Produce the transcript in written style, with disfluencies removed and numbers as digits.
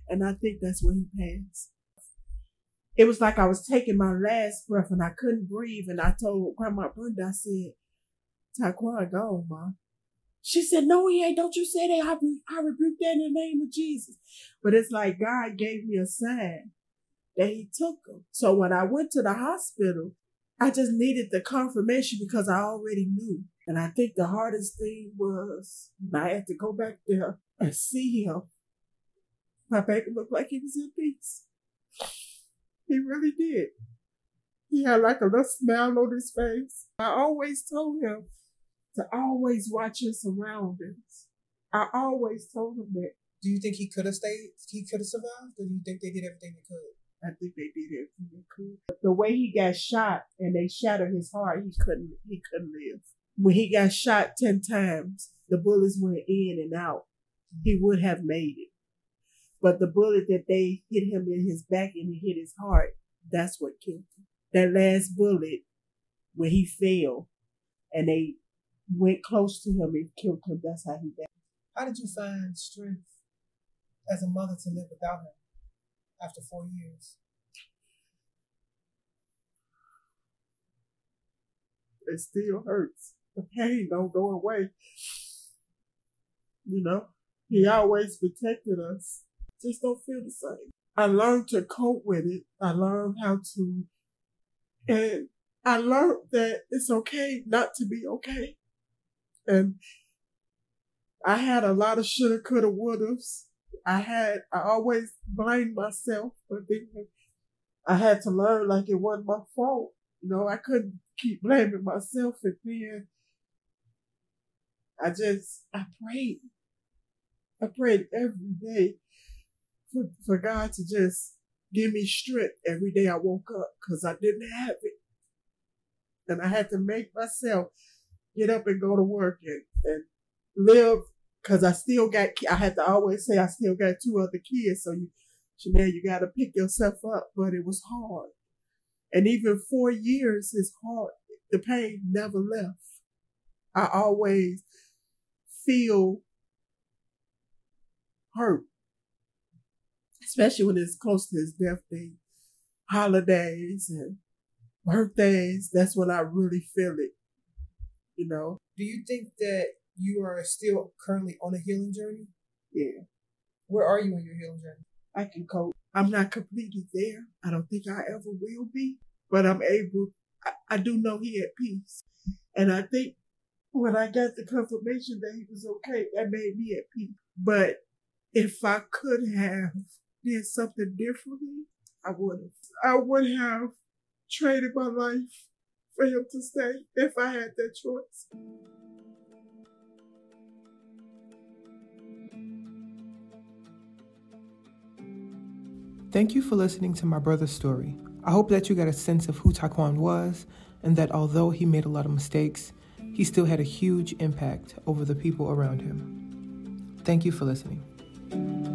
And I think that's when he passed. It was like I was taking my last breath and I couldn't breathe. And I told Grandma Brenda, I said, Taquan gone, Ma. She said, no, he ain't. Don't you say that. I rebuke that in the name of Jesus. But it's like God gave me a sign that he took him. So when I went to the hospital, I just needed the confirmation because I already knew. And I think the hardest thing was I had to go back there and see him. My baby looked like he was in peace. He really did. He had like a little smile on his face. I always told him to always watch his surroundings. I always told him that. Do you think he could have stayed? He could have survived? Or do you think they did everything they could? I think they did everything they could. The way he got shot and they shattered his heart, he couldn't live. When he got shot 10 times, the bullets went in and out. He would have made it. But the bullet that they hit him in his back and it hit his heart, that's what killed him. That last bullet, when he fell and they went close to him and killed him, that's how he died. How did you find strength as a mother to live without him after 4 years? It still hurts. The pain don't go away. You know, he always protected us. Just don't feel the same. I learned to cope with it. I learned how to, and I learned that it's okay not to be okay. And I had a lot of shoulda, coulda, wouldas. I always blamed myself for thinking I had to learn like it wasn't my fault. You know, I couldn't keep blaming myself, and then I prayed. I prayed every day for God to just give me strength every day I woke up, because I didn't have it. And I had to make myself get up and go to work and live, because I had to always say I still got 2 other kids, so Chanel, you got to pick yourself up. But it was hard. And even 4 years is hard. The pain never left. I always feel hurt, especially when it's close to his death day, holidays and birthdays. That's when I really feel it, you know. Do you think that you are still currently on a healing journey? Yeah. Where are you in your healing journey? I can cope. I'm not completely there. I don't think I ever will be, but I'm able. I do know he at peace. And I think when I got the confirmation that he was okay, that made me at peace. But if I could have did something differently, I would have. I would have traded my life for him to stay if I had that choice. Thank you for listening to my brother's story. I hope that you got a sense of who Taquan was, and that although he made a lot of mistakes, he still had a huge impact over the people around him. Thank you for listening.